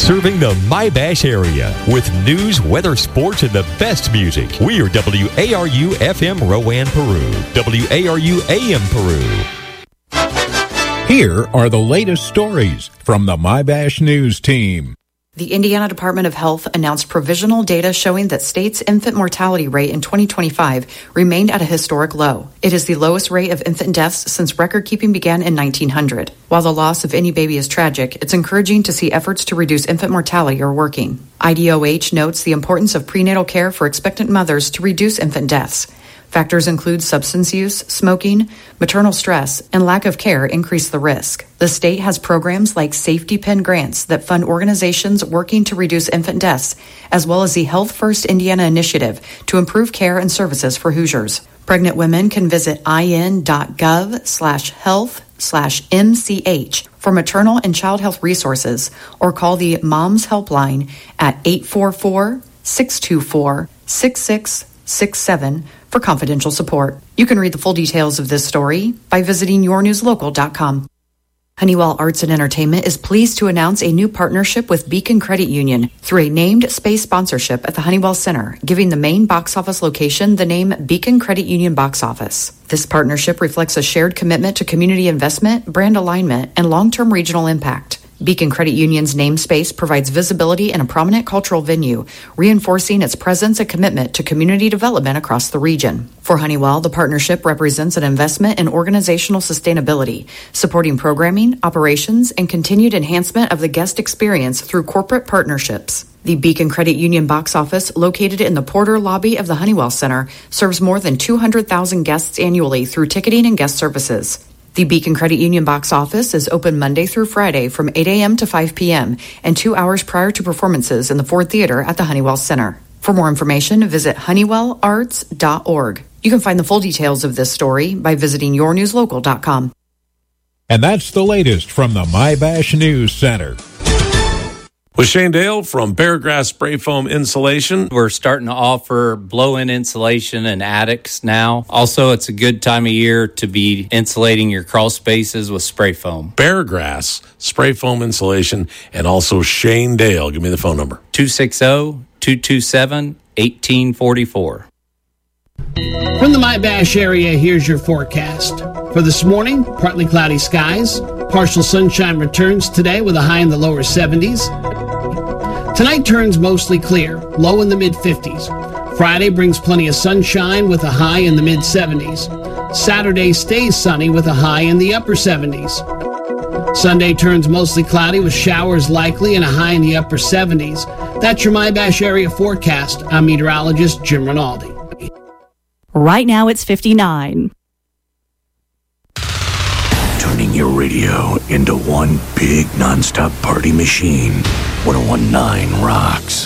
Serving the My-Bash area with news, weather, sports, and the best music. We are WARU FM Rowan, Peru. WARU AM Peru. Here are the latest stories from the My-Bash News team. The Indiana Department of Health announced provisional data showing that state's infant mortality rate in 2025 remained at a historic low. It is the lowest rate of infant deaths since record-keeping began in 1900. While the loss of any baby is tragic, it's encouraging to see efforts to reduce infant mortality are working. IDOH notes the importance of prenatal care for expectant mothers to reduce infant deaths. Factors include substance use, smoking, maternal stress, and lack of care increase the risk. The state has programs like safety pin grants that fund organizations working to reduce infant deaths, as well as the Health First Indiana initiative to improve care and services for Hoosiers. Pregnant women can visit in.gov/health/MCH for maternal and child health resources or call the Moms Helpline at 844-624-6667 for confidential support. You can read the full details of this story by visiting yournewslocal.com. Honeywell Arts and Entertainment is pleased to announce a new partnership with Beacon Credit Union through a named space sponsorship at the Honeywell Center, giving the main box office location the name Beacon Credit Union Box Office. This partnership reflects a shared commitment to community investment, brand alignment, and long-term regional impact. Beacon Credit Union's namespace provides visibility in a prominent cultural venue, reinforcing its presence and commitment to community development across the region. For Honeywell, the partnership represents an investment in organizational sustainability, supporting programming, operations, and continued enhancement of the guest experience through corporate partnerships. The Beacon Credit Union box office, located in the Porter lobby of the Honeywell Center, serves more than 200,000 guests annually through ticketing and guest services. The Beacon Credit Union box office is open Monday through Friday from 8 a.m. to 5 p.m. and 2 hours prior to performances in the Ford Theater at the Honeywell Center. For more information, visit honeywellarts.org. You can find the full details of this story by visiting yournewslocal.com. And that's the latest from the My-Bash News Center. With Shane Dale from Beargrass Spray Foam Insulation. We're starting to offer blow-in insulation in attics now. Also, it's a good time of year to be insulating your crawl spaces with spray foam. Beargrass Spray Foam Insulation, and also Shane Dale. Give me the phone number. 260-227-1844. From the My-Bash area, here's your forecast. For this morning, partly cloudy skies. Partial sunshine returns today with a high in the lower 70s. Tonight turns mostly clear, low in the mid-50s. Friday brings plenty of sunshine with a high in the mid-70s. Saturday stays sunny with a high in the upper 70s. Sunday turns mostly cloudy with showers likely and a high in the upper 70s. That's your My-Bash area forecast. I'm meteorologist Jim Rinaldi. Right now it's 59. Turning your radio into one big nonstop party machine. 101.9 rocks.